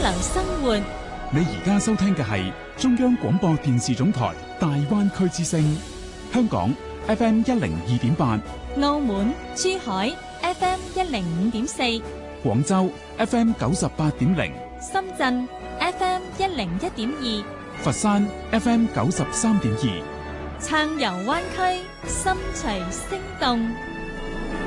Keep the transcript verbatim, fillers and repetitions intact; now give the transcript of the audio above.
流生活。 你而家收聽嘅係中央廣播電視總台大灣區之聲，香港 F M 一零二點八， 澳門、珠海 F M 一零五點四， 廣州 F M 九十八點零， 深圳 F M 一零一點二， 佛山 F M 九十三點二。 撐遊灣區，心隨聲動。